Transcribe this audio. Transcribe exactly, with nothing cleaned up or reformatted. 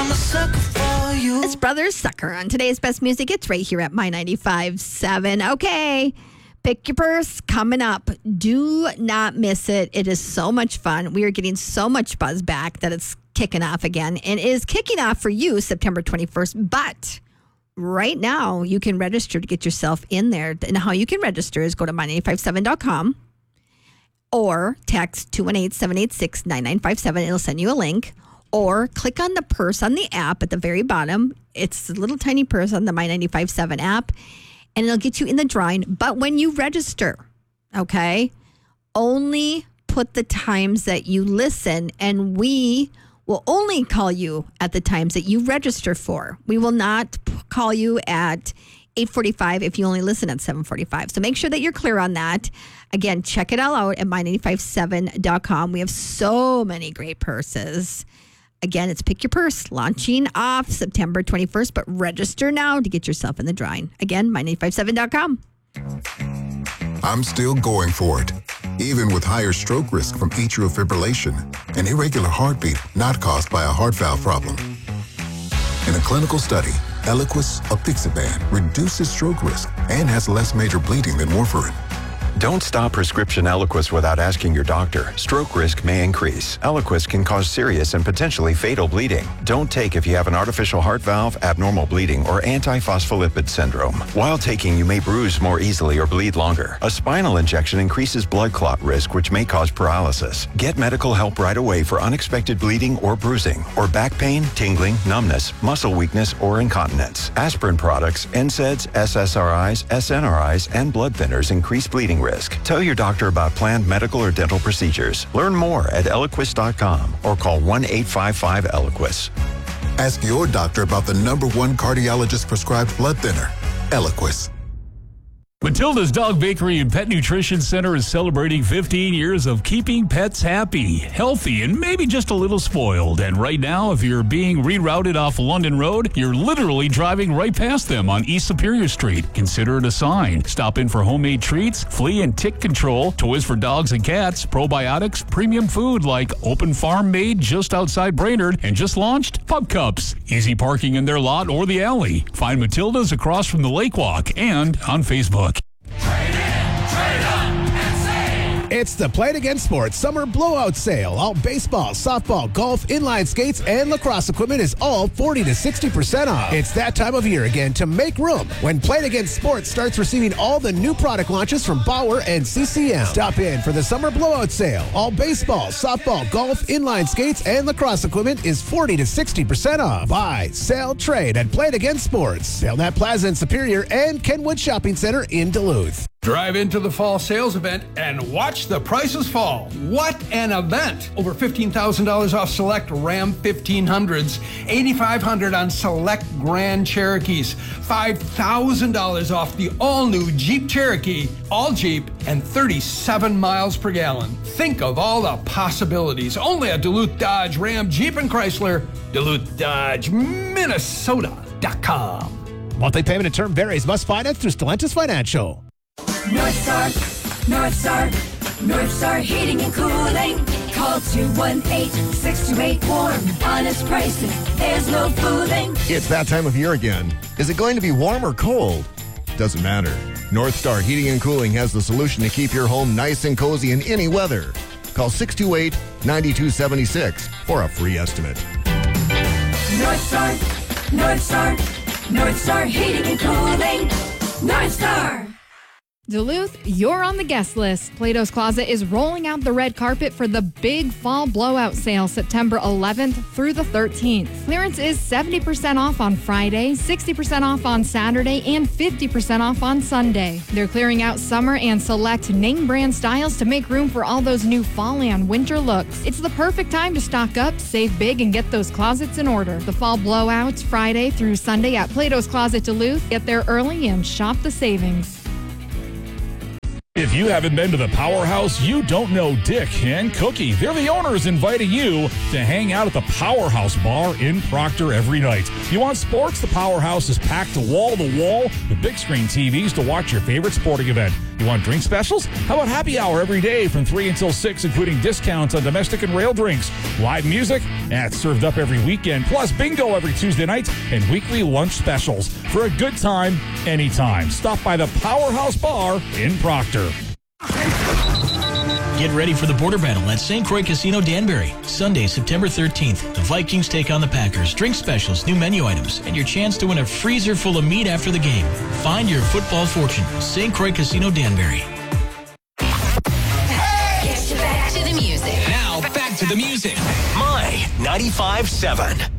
I'm a sucker for you. It's Brothers Sucker on today's best music. It's right here at My ninety-five point seven. Okay, pick your purse coming up. Do not miss it. It is so much fun. We are getting so much buzz back that it's kicking off again, and it is kicking off for you September twenty-first. But right now, you can register to get yourself in there. And how you can register is go to my nine five seven dot com or text two one eight, seven eight six, nine nine five seven. It'll send you a link. Or click on the purse on the app at the very bottom. It's a little tiny purse on the My ninety-five point seven app, and it'll get you in the drawing. But when you register, okay, only put the times that you listen, and we will only call you at the times that you register for. We will not p- call you at eight forty-five if you only listen at seven forty-five. So make sure that you're clear on that. Again, check it all out at my ninety-five point seven dot com. We have so many great purses. Again, it's Pick Your Purse, launching off September twenty-first, but register now to get yourself in the drawing. Again, my nine five seven dot com. I'm still going for it, even with higher stroke risk from atrial fibrillation, an irregular heartbeat not caused by a heart valve problem. In a clinical study, Eliquis apixaban reduces stroke risk and has less major bleeding than warfarin. Don't stop prescription Eliquis without asking your doctor. Stroke risk may increase. Eliquis can cause serious and potentially fatal bleeding. Don't take if you have an artificial heart valve, abnormal bleeding, or antiphospholipid syndrome. While taking, you may bruise more easily or bleed longer. A spinal injection increases blood clot risk, which may cause paralysis. Get medical help right away for unexpected bleeding or bruising, or back pain, tingling, numbness, muscle weakness, or incontinence. Aspirin products, N SAIDs, S S R Is, S N R Is, and blood thinners increase bleeding risk. Tell your doctor about planned medical or dental procedures. Learn more at eliquis dot com or call one eight five five Eliquis. Ask your doctor about the number one cardiologist prescribed blood thinner, Eliquis. Matilda's Dog Bakery and Pet Nutrition Center is celebrating fifteen years of keeping pets happy, healthy, and maybe just a little spoiled. And right now, if you're being rerouted off London Road, you're literally driving right past them on East Superior Street. Consider it a sign. Stop in for homemade treats, flea and tick control, toys for dogs and cats, probiotics, premium food like Open Farm made just outside Brainerd, and just launched Pub Cups. Easy parking in their lot or the alley. Find Matilda's across from the Lake Walk and on Facebook. It's the Play It Again Sports Summer Blowout Sale. All baseball, softball, golf, inline skates, and lacrosse equipment is all forty to sixty percent off. It's that time of year again to make room when Play It Again Sports starts receiving all the new product launches from Bauer and C C M. Stop in for the Summer Blowout Sale. All baseball, softball, golf, inline skates, and lacrosse equipment is forty to sixty percent off. Buy, sell, trade at Play It Again Sports. Sailnet Plaza in Superior and Kenwood Shopping Center in Duluth. Drive into the fall sales event and watch the prices fall. What an event! Over fifteen thousand dollars off select Ram fifteen hundreds, eight thousand five hundred dollars on select Grand Cherokees, five thousand dollars off the all-new Jeep Cherokee, all Jeep, and thirty-seven miles per gallon. Think of all the possibilities. Only at Duluth Dodge, Ram, Jeep, and Chrysler. Duluth Dodge, Minnesota dot com. Monthly payment and term varies. Must finance through Stellantis Financial. North Star, North Star, North Star Heating and Cooling. Call two one eight, six two eight, warm. Honest prices, there's no fooling. It's that time of year again. Is it going to be warm or cold? Doesn't matter. North Star Heating and Cooling has the solution to keep your home nice and cozy in any weather. Call six two eight, nine two seven six for a free estimate. North Star, North Star, North Star Heating and Cooling. North Star. Duluth, you're on the guest list. Plato's Closet is rolling out the red carpet for the big fall blowout sale September eleventh through the thirteenth. Clearance is seventy percent off on Friday, sixty percent off on Saturday, and fifty percent off on Sunday. They're clearing out summer and select name brand styles to make room for all those new fall and winter looks. It's the perfect time to stock up, save big, and get those closets in order. The fall blowouts Friday through Sunday at Plato's Closet Duluth. Get there early and shop the savings. If you haven't been to the Powerhouse, you don't know Dick and Cookie. They're the owners inviting you to hang out at the Powerhouse Bar in Proctor every night. You want sports? The Powerhouse is packed to wall to wall with big screen T Vs to watch your favorite sporting event. You You want drink specials? How about happy hour every day from three until six, including discounts on domestic and rail drinks, live music, and it's served up every weekend, plus bingo every Tuesday night and weekly lunch specials for a good time anytime. Stop by the Powerhouse Bar in Proctor. Get ready for the border battle at Saint Croix Casino Danbury. Sunday, September thirteenth. The Vikings take on the Packers. Drink specials, new menu items, and your chance to win a freezer full of meat after the game. Find your football fortune. Saint Croix Casino Danbury. Back to the music. Now, back to the music. My ninety-five seven.